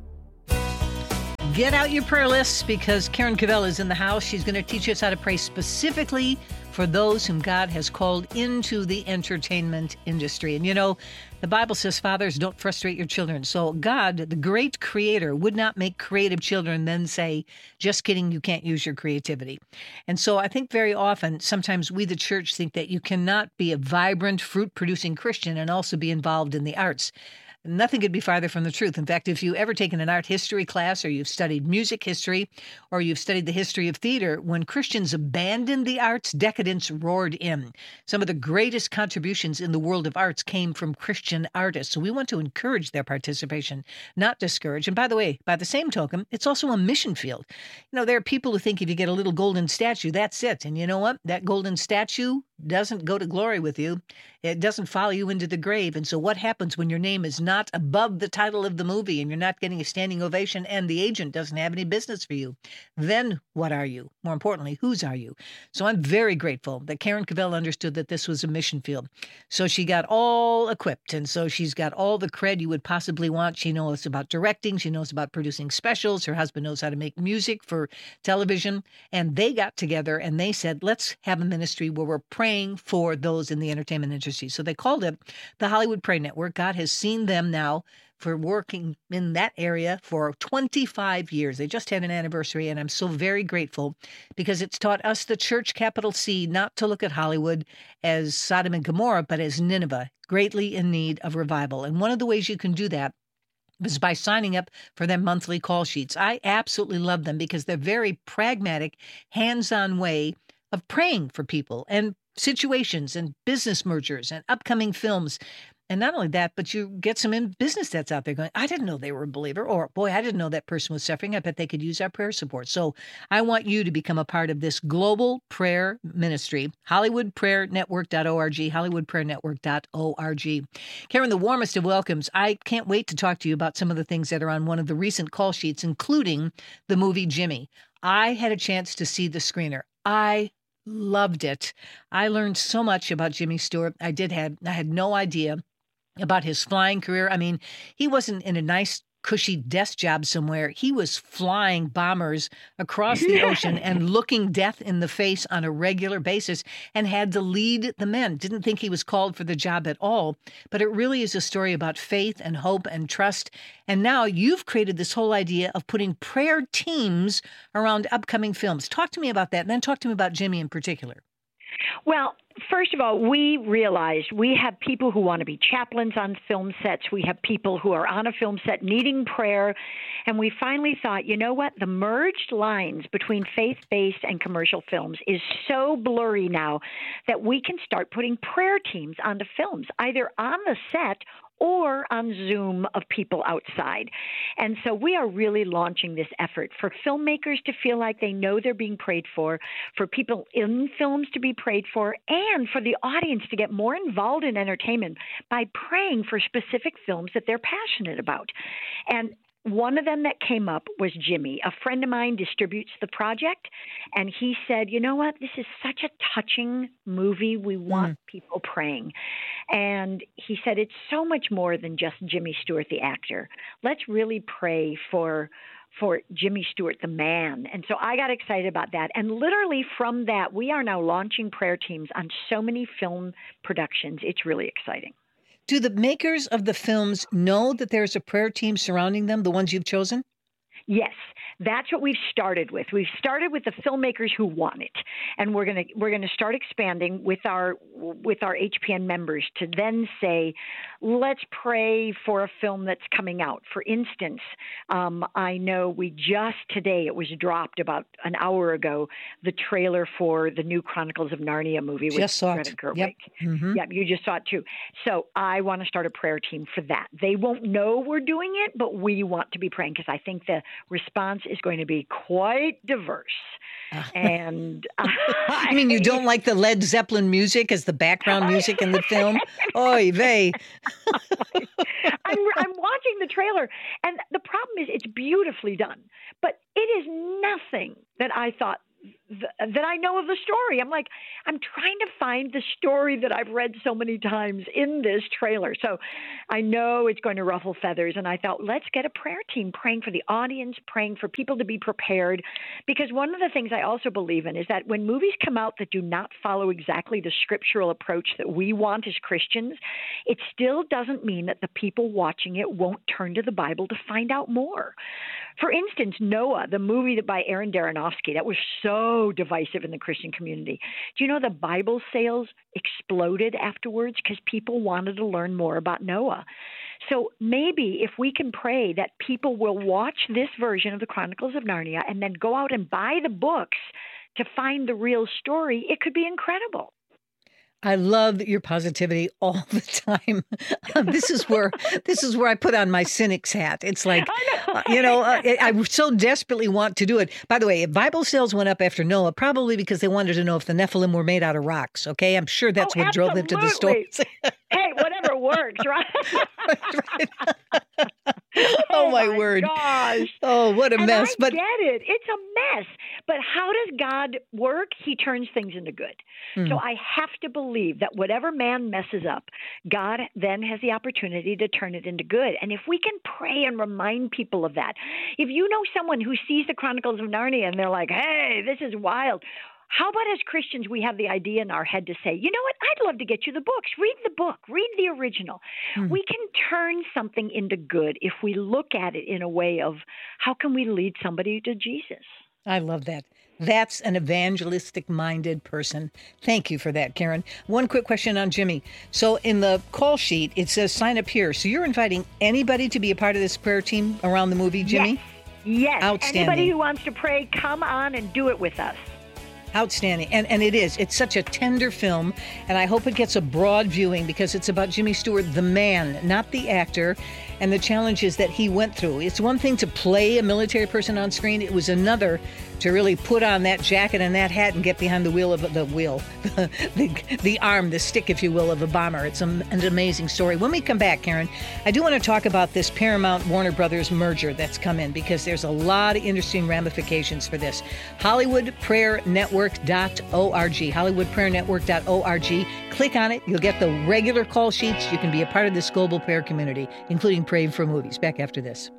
Get out your prayer lists because Karen Cavell is in the house. She's going to teach us how to pray specifically for those whom God has called into the entertainment industry. And the Bible says, fathers, don't frustrate your children. So God, the great creator, would not make creative children and then say, just kidding, you can't use your creativity. And so I think very often, sometimes we, the church, think that you cannot be a vibrant, fruit-producing Christian and also be involved in the arts. Nothing could be farther from the truth. In fact, if you've ever taken an art history class, or you've studied music history, or you've studied the history of theater, when Christians abandoned the arts, decadence roared in. Some of the greatest contributions in the world of arts came from Christian artists. So we want to encourage their participation, not discourage. And by the way, by the same token, it's also a mission field. There are people who think if you get a little golden statue, that's it. And you know what? That golden statue doesn't go to glory with you. It doesn't follow you into the grave. And so what happens when your name is not above the title of the movie and you're not getting a standing ovation and the agent doesn't have any business for you? Then what are you? More importantly, whose are you? So I'm very grateful that Karen Cavell understood that this was a mission field. So she got all equipped. And so she's got all the cred you would possibly want. She knows about directing. She knows about producing specials. Her husband knows how to make music for television. And they got together and they said, let's have a ministry where we're praying for those in the entertainment industry. So they called it the Hollywood Prayer Network. God has seen them now for working in that area for 25 years. They just had an anniversary, and I'm so very grateful because it's taught us, the church, capital C, not to look at Hollywood as Sodom and Gomorrah, but as Nineveh, greatly in need of revival. And one of the ways you can do that is by signing up for their monthly call sheets. I absolutely love them because they're very pragmatic, hands-on way of praying for people and situations and business mergers and upcoming films. And not only that, but you get some in business that's out there going, I didn't know they were a believer, or boy, I didn't know that person was suffering. I bet they could use our prayer support. So I want you to become a part of this global prayer ministry, HollywoodPrayerNetwork.org, HollywoodPrayerNetwork.org. Karen, the warmest of welcomes. I can't wait to talk to you about some of the things that are on one of the recent call sheets, including the movie Jimmy. I had a chance to see the screener. I loved it. I learned so much about Jimmy Stewart. I had no idea about his flying career. I mean, he wasn't in a nice, cushy desk job somewhere. He was flying bombers across the ocean and looking death in the face on a regular basis and had to lead the men. Didn't think he was called for the job at all. But it really is a story about faith and hope and trust. And now you've created this whole idea of putting prayer teams around upcoming films. Talk to me about that, and then talk to me about Jimmy in particular. Well, first of all, we realized we have people who want to be chaplains on film sets. We have people who are on a film set needing prayer. And we finally thought, you know what? The merged lines between faith-based and commercial films is so blurry now that we can start putting prayer teams onto films, either on the set or on Zoom of people outside. And so we are really launching this effort for filmmakers to feel like they know they're being prayed for people in films to be prayed for, and for the audience to get more involved in entertainment by praying for specific films that they're passionate about. And one of them that came up was Jimmy. A friend of mine distributes the project, and he said, you know what? This is such a touching movie. We want people praying. And he said, it's so much more than just Jimmy Stewart, the actor. Let's really pray for for Jimmy Stewart, the man. And so I got excited about that. And literally from that, we are now launching prayer teams on so many film productions. It's really exciting. Do the makers of the films know that there's a prayer team surrounding them, the ones you've chosen? Yes, that's what we've started with. We've started with the filmmakers who want it, and we're gonna start expanding with our HPN members to then say, let's pray for a film that's coming out. For instance, I know we just today, it was dropped about an hour ago, the trailer for the new Chronicles of Narnia movie with Greta Gerwig. Yep. Mm-hmm. Yep, you just saw it too. So I want to start a prayer team for that. They won't know we're doing it, but we want to be praying because I think the response is going to be quite diverse. And I mean, you don't like the Led Zeppelin music as the background music in the film? Oy vey. I'm watching the trailer, and the problem is it's beautifully done, but it is nothing that I thought that I know of the story. I'm trying to find the story that I've read so many times in this trailer. So I know it's going to ruffle feathers. And I thought, let's get a prayer team praying for the audience, praying for people to be prepared. Because one of the things I also believe in is that when movies come out that do not follow exactly the scriptural approach that we want as Christians, it still doesn't mean that the people watching it won't turn to the Bible to find out more. For instance, Noah, the movie by Aaron Aronofsky, that was so divisive in the Christian community. Do you know the Bible sales exploded afterwards because people wanted to learn more about Noah? So maybe if we can pray that people will watch this version of the Chronicles of Narnia and then go out and buy the books to find the real story, it could be incredible. I love your positivity all the time. This is where I put on my cynic's hat. It's like, I so desperately want to do it. By the way, if Bible sales went up after Noah, probably because they wanted to know if the Nephilim were made out of rocks. Okay, I'm sure that's what drove them to the stories. Hey, whatever works, right? Oh my word! Gosh. Oh, what a mess! But I get it. It's a mess. But how does God work? He turns things into good. So I have to believe that whatever man messes up, God then has the opportunity to turn it into good. And if we can pray and remind people of that, if you know someone who sees the Chronicles of Narnia and they're like, "Hey, this is wild." How about as Christians, we have the idea in our head to say, you know what, I'd love to get you the books. Read the book. Read the original. We can turn something into good if we look at it in a way of how can we lead somebody to Jesus? I love that. That's an evangelistic-minded person. Thank you for that, Karen. One quick question on Jimmy. So in the call sheet, it says sign up here. So you're inviting anybody to be a part of this prayer team around the movie, Jimmy? Yes. Outstanding. Anybody who wants to pray, come on and do it with us. Outstanding. And it's such a tender film, and I hope it gets a broad viewing because it's about Jimmy Stewart, the man, not the actor, and the challenges that he went through. It's one thing to play a military person on screen. It was another to really put on that jacket and that hat and get behind the arm, the stick, if you will, of a bomber. It's an amazing story. When we come back, Karen, I do want to talk about this Paramount-Warner Brothers merger that's come in because there's a lot of interesting ramifications for this. HollywoodPrayerNetwork.org. HollywoodPrayerNetwork.org. Click on it. You'll get the regular call sheets. You can be a part of this global prayer community, including praying for movies. Back after this.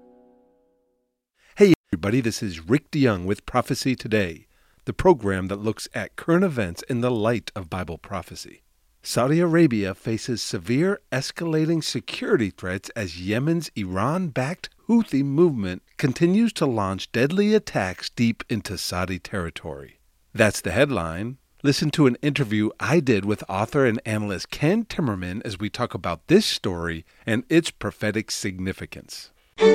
Hey, everybody. This is Rick DeYoung with Prophecy Today, the program that looks at current events in the light of Bible prophecy. Saudi Arabia faces severe escalating security threats as Yemen's Iran-backed Houthi movement continues to launch deadly attacks deep into Saudi territory. That's the headline. Listen to an interview I did with author and analyst Ken Timmerman as we talk about this story and its prophetic significance.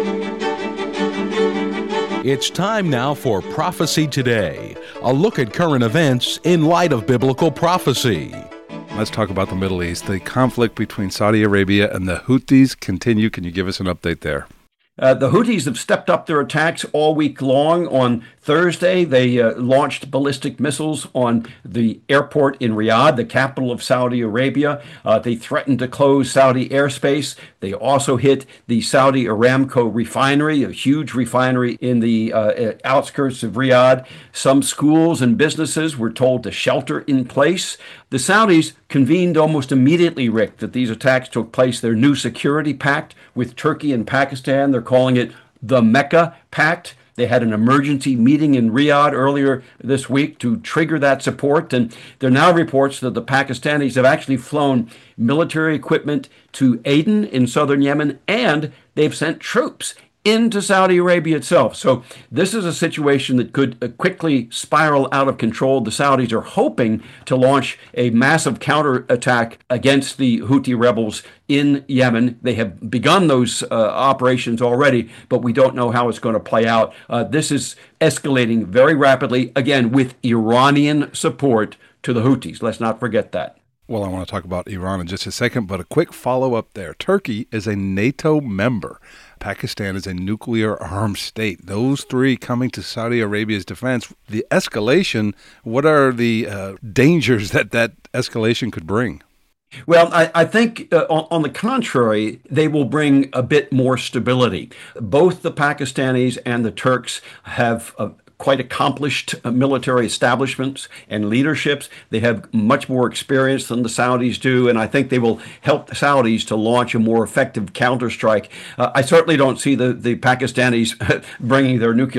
It's time now for Prophecy Today, a look at current events in light of biblical prophecy. Let's talk about the Middle East. The conflict between Saudi Arabia and the Houthis continue. Can you give us an update there? The Houthis have stepped up their attacks all week long. On Thursday, they launched ballistic missiles on the airport in Riyadh, the capital of Saudi Arabia. They threatened to close Saudi airspace. They also hit the Saudi Aramco refinery, a huge refinery in the outskirts of Riyadh. Some schools and businesses were told to shelter in place. The Saudis convened almost immediately, Rick, that these attacks took place. Their new security pact with Turkey and Pakistan, they're calling it the Mecca Pact. They had an emergency meeting in Riyadh earlier this week to trigger that support. And there are now reports that the Pakistanis have actually flown military equipment to Aden in southern Yemen, and they've sent troops into Saudi Arabia itself. So this is a situation that could quickly spiral out of control. The Saudis are hoping to launch a massive counterattack against the Houthi rebels in Yemen. They have begun those operations already, but we don't know how it's going to play out. This is escalating very rapidly, again, with Iranian support to the Houthis. Let's not forget that. Well, I want to talk about Iran in just a second, but a quick follow-up there. Turkey is a NATO member. Pakistan is a nuclear-armed state. Those three coming to Saudi Arabia's defense. The escalation, what are the dangers that escalation could bring? Well, I think on the contrary, they will bring a bit more stability. Both the Pakistanis and the Turks have quite accomplished military establishments and leaderships. They have much more experience than the Saudis do, and I think they will help the Saudis to launch a more effective counterstrike. I certainly don't see the Pakistanis bringing their nuclear